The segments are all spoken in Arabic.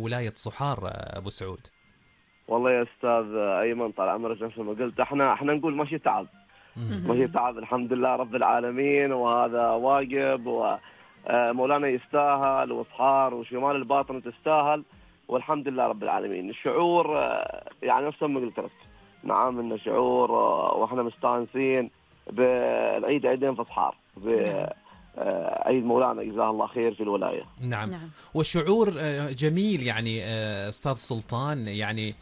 ولاية صحار أبو سعود؟ والله يا استاذ ايمن، طال عمرك، نفس ما قلت، احنا نقول ماشي تعب. ماشي تعب، الحمد لله رب العالمين، وهذا واجب، ومولانا يستاهل، وصحار وشمال الباطن تستاهل، والحمد لله رب العالمين. الشعور يعني نفس ما قلت لك، نعم انه شعور، واحنا مستانسين بالعيد، عيدين في صحار، نعم. عيد مولانا جزاه الله خير في الولايه. نعم. نعم. والشعور جميل يعني أستاذ سلطان، يعني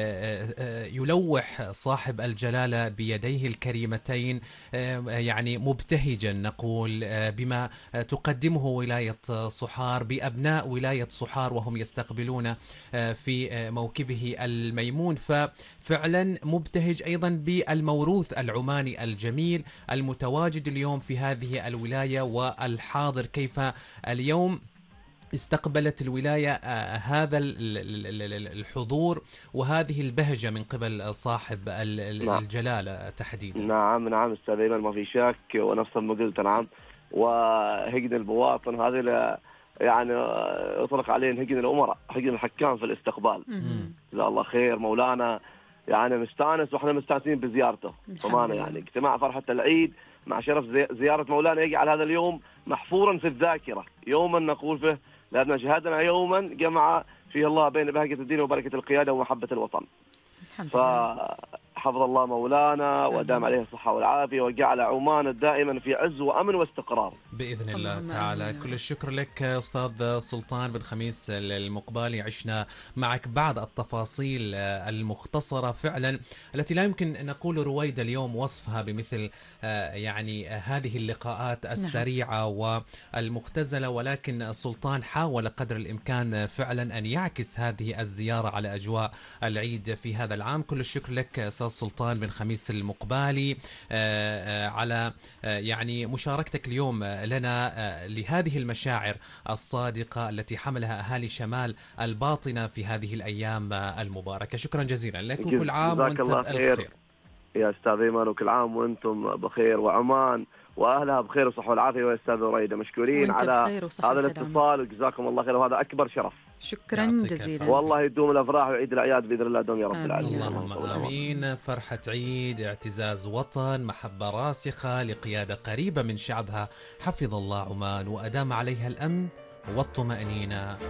يلوح صاحب الجلالة بيديه الكريمتين يعني مبتهجا نقول بما تقدمه ولاية صحار بأبناء ولاية صحار وهم يستقبلون في موكبه الميمون. ففعلا مبتهج أيضا بالموروث العماني الجميل المتواجد اليوم في هذه الولاية، والحاضر كيف اليوم استقبلت الولاية هذا الحضور وهذه البهجة من قبل صاحب نعم الجلالة تحديدا. نعم نعم استاذ ايمن، ما في شك، ونفس ما قلت، نعم. وهجن البواطن هذه يعني يطلق عليه هجن الامراء، هجن الحكام في الاستقبال. جزاه الله خير مولانا، يعني مستانس، واحنا مستانسين بزيارته طبعا. يعني اجتماع فرحة العيد مع شرف زيارة مولانا يجعل هذا اليوم محفورا في الذاكرة، يوما نقول فيه لأن شهدنا يوما جمع فيه الله بين بهجة الدين وبركة القيادة ومحبة الوطن. الحمد لله. فحفظ الله مولانا ودام عليه الصحة والعافية، وجعل عمان دائما في عز وأمن واستقرار بإذن الله تعالى. كل الشكر لك أستاذ سلطان بن خميس المقبالي. عشنا معك بعض التفاصيل المختصرة فعلا التي لا يمكن نقول رويدا اليوم وصفها بمثل يعني هذه اللقاءات السريعة والمختزلة، ولكن السلطان حاول قدر الإمكان فعلا أن يعكس هذه الزيارة على أجواء العيد في هذا العام. كل الشكر لك أستاذ سلطان بن خميس المقبالي على يعني مشاركتك اليوم لنا لهذه المشاعر الصادقة التي حملها أهالي شمال الباطنة في هذه الأيام المباركة. شكرا جزيلا لك، وكل عام وأنت بألف خير يا أستاذ إيمان، وكل عام وأنتم بخير، وعمان وأهلها بخير وصحة والعافية. ويا أستاذ ريدة مشكورين على هذا الاتصال، وجزاكم الله خير، وهذا أكبر شرف. شكرا جزيلا. والله يدوم الأفراح وعيد الأعياد بإذن الله دوم يا رب العالمين. اللهم آمين. فرحة عيد، اعتزاز وطن، محبة راسخة لقيادة قريبة من شعبها. حفظ الله عمان وأدام عليها الأمن والطمأنينة.